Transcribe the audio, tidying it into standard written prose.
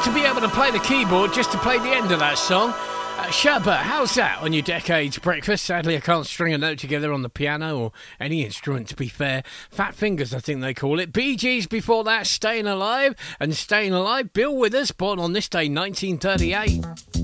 to be able to play the keyboard just to play the end of that song. Sherbert, how's that on your Decades breakfast? Sadly, I can't string a note together on the piano or any instrument, to be fair. Fat Fingers, I think they call it. Bee Gees before that, Staying Alive. And Staying Alive, Bill Withers, born on this day, 1938.